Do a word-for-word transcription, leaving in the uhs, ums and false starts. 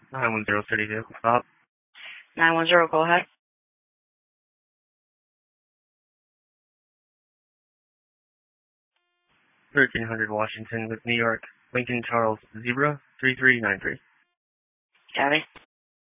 nine one zero, city vehicle stop. nine one zero, go ahead. thirteen hundred Washington with New York, Lincoln Charles, zebra, three three nine three. Copy.